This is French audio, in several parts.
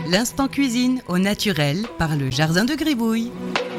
L'instant cuisine au naturel par le Jardin de Gribouille.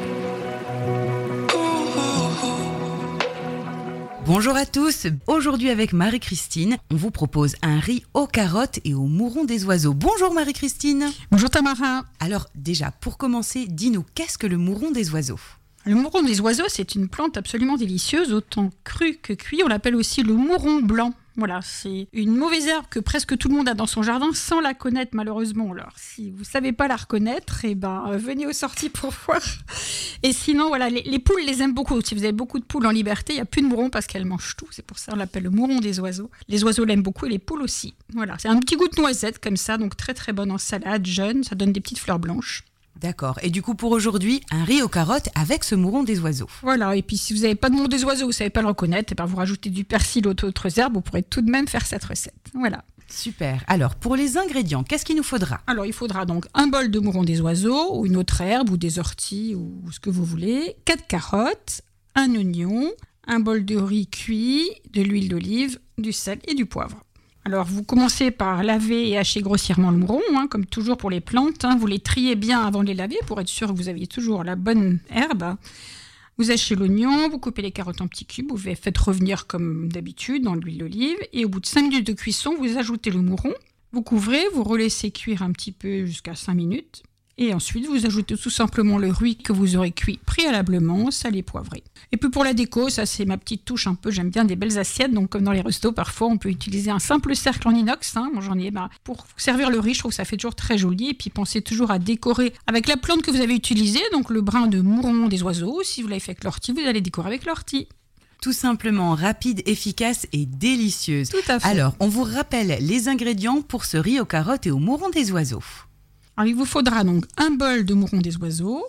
Bonjour à tous, aujourd'hui avec Marie-Christine, on vous propose un riz aux carottes et au mouron des oiseaux. Bonjour Marie-Christine. Bonjour Tamara. Alors déjà, pour commencer, dis-nous, qu'est-ce que le mouron des oiseaux ? Le mouron des oiseaux, c'est une plante absolument délicieuse, autant crue que cuit. On l'appelle aussi le mouron blanc. Voilà, c'est une mauvaise herbe que presque tout le monde a dans son jardin sans la connaître malheureusement. Alors, si vous ne savez pas la reconnaître, venez aux sorties pour voir. Et sinon, voilà, les poules les aiment beaucoup. Si vous avez beaucoup de poules en liberté, il n'y a plus de mouron parce qu'elles mangent tout. C'est pour ça qu'on l'appelle le mouron des oiseaux. Les oiseaux l'aiment beaucoup et les poules aussi. Voilà, c'est un petit goût de noisette comme ça, donc très très bonne en salade, jeune. Ça donne des petites fleurs blanches. D'accord. Et du coup, pour aujourd'hui, un riz aux carottes avec ce mouron des oiseaux. Voilà. Et puis, si vous n'avez pas de mouron des oiseaux, vous ne savez pas le reconnaître, vous rajoutez du persil ou d'autres herbes, vous pourrez tout de même faire cette recette. Voilà. Super. Alors, pour les ingrédients, qu'est-ce qu'il nous faudra ? Alors, il faudra donc un bol de mouron des oiseaux, ou une autre herbe, ou des orties, ou ce que vous voulez, 4 carottes, un oignon, un bol de riz cuit, de l'huile d'olive, du sel et du poivre. Alors, vous commencez par laver et hacher grossièrement le mouron, comme toujours pour les plantes. Vous les triez bien avant de les laver pour être sûr que vous aviez toujours la bonne herbe. Vous hachez l'oignon, vous coupez les carottes en petits cubes, vous faites revenir comme d'habitude dans l'huile d'olive. Et au bout de 5 minutes de cuisson, vous ajoutez le mouron. Vous couvrez, vous relaissez cuire un petit peu jusqu'à 5 minutes. Et ensuite, vous ajoutez tout simplement le riz que vous aurez cuit préalablement, salé, poivré. Et puis pour la déco, ça c'est ma petite touche un peu, j'aime bien des belles assiettes. Donc comme dans les restos, parfois on peut utiliser un simple cercle en inox. Moi j'en ai pour servir le riz, je trouve que ça fait toujours très joli. Et puis pensez toujours à décorer avec la plante que vous avez utilisée, donc le brin de mouron des oiseaux. Si vous l'avez fait avec l'ortie, vous allez décorer avec l'ortie. Tout simplement rapide, efficace et délicieuse. Tout à fait. Alors, on vous rappelle les ingrédients pour ce riz aux carottes et au mouron des oiseaux. Alors, il vous faudra donc un bol de mouron des oiseaux,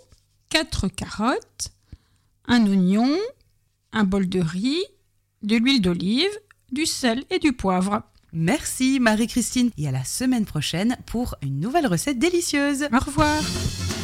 4 carottes, un oignon, un bol de riz, de l'huile d'olive, du sel et du poivre. Merci Marie-Christine et à la semaine prochaine pour une nouvelle recette délicieuse. Au revoir.